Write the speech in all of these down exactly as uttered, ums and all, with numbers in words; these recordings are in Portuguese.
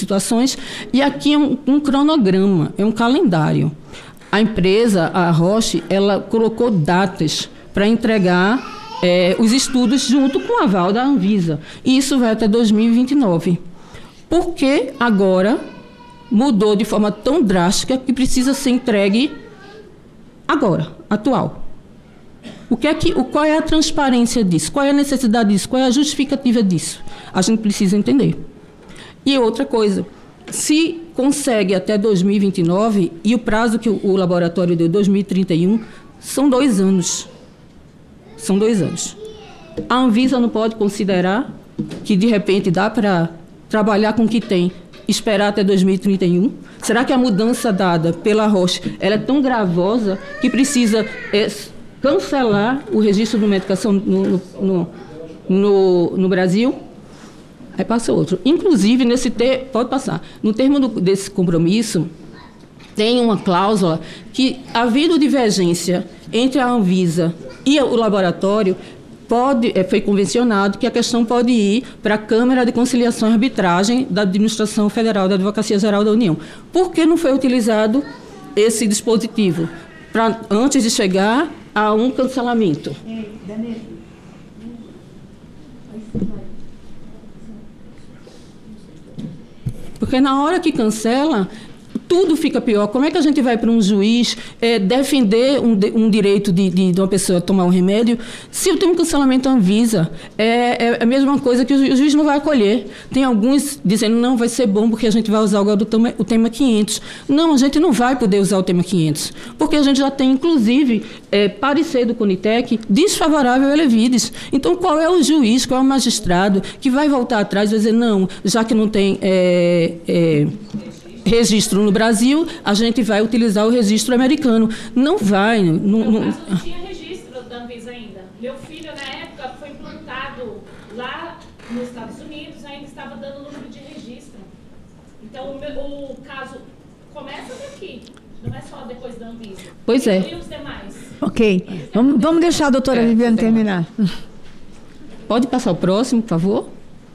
situações. E aqui é um, um cronograma, é um calendário. A empresa, a Roche, ela colocou datas para entregar é, os estudos junto com o aval da Anvisa. E isso vai até dois mil e vinte e nove. Por que agora mudou de forma tão drástica que precisa ser entregue agora, atual? O que é que, o, qual é a transparência disso? Qual é a necessidade disso? Qual é a justificativa disso? A gente precisa entender. E outra coisa, se consegue até dois mil e vinte e nove, e o prazo que o, o laboratório deu, dois mil e trinta e um, são dois anos. São dois anos. A Anvisa não pode considerar que, de repente, dá para trabalhar com o que tem, esperar até dois mil e trinta e um? Será que a mudança dada pela Roche ela é tão gravosa que precisa é, cancelar o registro de medicação no, no, no, no Brasil? Aí passa outro. Inclusive, nesse ter, pode passar. No termo do, desse compromisso, tem uma cláusula que, havendo divergência entre a Anvisa e o laboratório, pode, é, foi convencionado que a questão pode ir para a Câmara de Conciliação e Arbitragem da Administração Federal da Advocacia Geral da União. Por que não foi utilizado esse dispositivo? Pra, antes de chegar a um cancelamento. Porque na hora que cancela, tudo fica pior. Como é que a gente vai para um juiz é, defender um, um direito de, de, de uma pessoa tomar um remédio se eu tenho um cancelamento Anvisa? É, é a mesma coisa que o, ju, o juiz não vai acolher. Tem alguns dizendo, não, vai ser bom porque a gente vai usar agora o tema, o tema quinhentos. Não, a gente não vai poder usar o tema quinhentos, porque a gente já tem, inclusive, é, parecer do Conitec desfavorável a Elevides. Então, qual é o juiz, qual é o magistrado que vai voltar atrás e vai dizer, não, já que não tem... É, é, registro no Brasil, a gente vai utilizar o registro americano. Não vai. Não, no não... caso, não tinha registro da Anvisa ainda. Meu filho, na época, foi implantado lá nos Estados Unidos, ainda estava dando número de registro. Então, o, meu, o caso começa daqui, não é só depois da Anvisa. Pois é. E os demais? Ok. Vamos, vamos deixar a doutora é, Viviane terminar. Pode passar o próximo, por favor?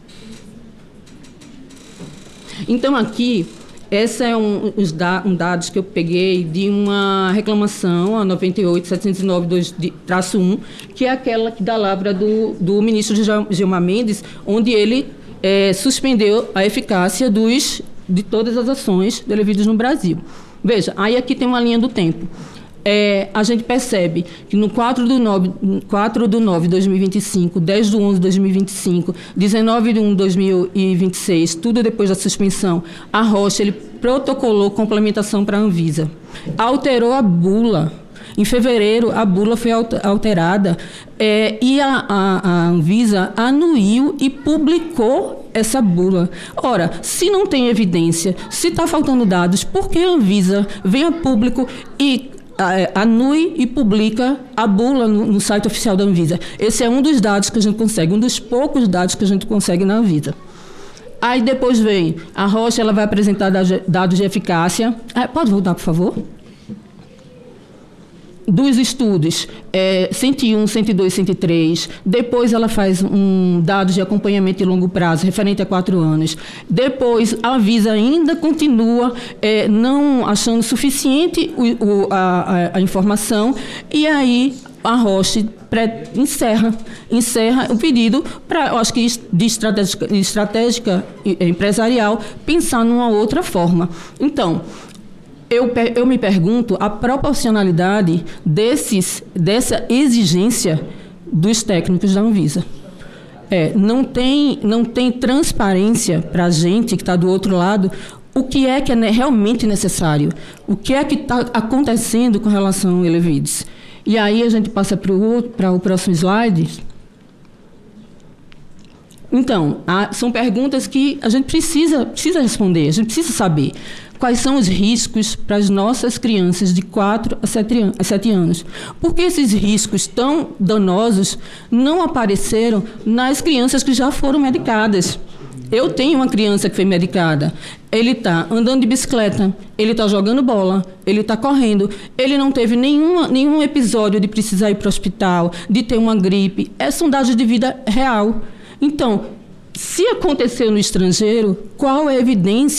Então, aqui... Esse é um, os da, um dados que eu peguei de uma reclamação, a noventa e oito, setecentos e nove, traço um, que é aquela da lavra do, do ministro Gilmar Mendes, onde ele é, suspendeu a eficácia dos, de todas as ações de Elevides no Brasil. Veja, aí aqui tem uma linha do tempo. É, a gente percebe que no quatro de nove de dois mil e vinte e cinco, dez de onze de dois mil e vinte e cinco, dezenove de um de dois mil e vinte e seis, tudo depois da suspensão, a Roche ele protocolou complementação para a Anvisa. Alterou a bula. Em fevereiro, a bula foi alterada é, e a, a, a Anvisa anuiu e publicou essa bula. Ora, se não tem evidência, se está faltando dados, por que a Anvisa vem a público e anui e publica a bula no, no site oficial da Anvisa? Esse é um dos dados que a gente consegue, um dos poucos dados que a gente consegue na Anvisa. Aí depois vem, a Roche ela vai apresentar dados de eficácia. Ah, pode voltar, por favor? Dos estudos, é, cento e um, cento e dois, cento e três. Depois ela faz um dados de acompanhamento de longo prazo, referente a quatro anos. Depois a Anvisa ainda continua é, não achando suficiente o, o, a, a informação, e aí a Roche pré, encerra, encerra o pedido para, eu acho que de estratégica, de estratégica empresarial, pensar numa outra forma. Então, Eu, eu me pergunto a proporcionalidade desses, dessa exigência dos técnicos da Anvisa. É, não tem, não tem transparência para a gente que está do outro lado o que é que é realmente necessário, o que é que está acontecendo com relação ao Elevides. E aí a gente passa para o próximo slide. Então, há, são perguntas que a gente precisa, precisa responder, a gente precisa saber. Quais são os riscos para as nossas crianças de quatro a sete anos? Porque esses riscos tão danosos não apareceram nas crianças que já foram medicadas. Eu tenho uma criança que foi medicada. Ele está andando de bicicleta, ele está jogando bola, ele está correndo. Ele não teve nenhuma, nenhum episódio de precisar ir para o hospital, de ter uma gripe. São dados de vida real. Então, se aconteceu no estrangeiro, qual é a evidência